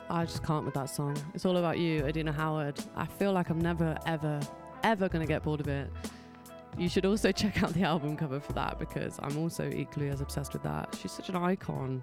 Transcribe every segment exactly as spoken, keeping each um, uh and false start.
I just can't with that song. It's All About You, Adina Howard. I feel like I'm never, ever, ever going to get bored of it. You should also check out the album cover for that, because I'm also equally as obsessed with that. She's such an icon.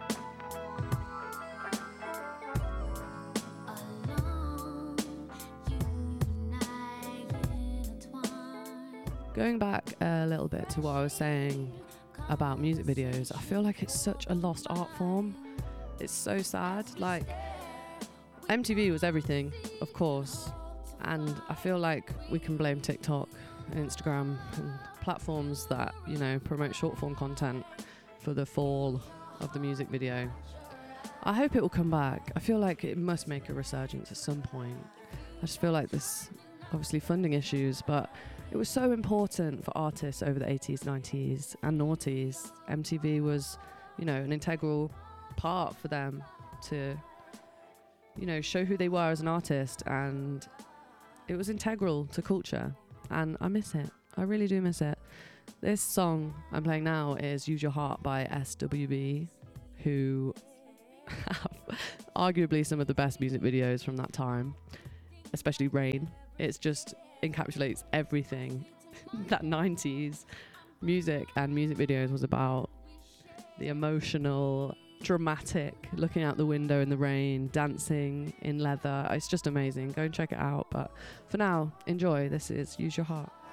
Going back a little bit to what I was saying about music videos, I feel like it's such a lost art form. It's so sad. Like, M T V was everything, of course, and I feel like we can blame TikTok and Instagram and platforms that, you know, promote short form content for the fall of the music video. I hope it will come back. I feel like it must make a resurgence at some point. I just feel like there's obviously funding issues, but it was so important for artists over the eighties, nineties and noughties. M T V was, you know, an integral part for them to, you know, show who they were as an artist, and it was integral to culture, and I miss it. I really do miss it. This song I'm playing now is Use Your Heart by S W B, who have arguably some of the best music videos from that time, especially Rain. It just encapsulates everything that nineties music and music videos was about. The emotional, dramatic, looking out the window in the rain, dancing in leather. It's just amazing. Go and check it out. But for now, enjoy. This is Use Your Heart.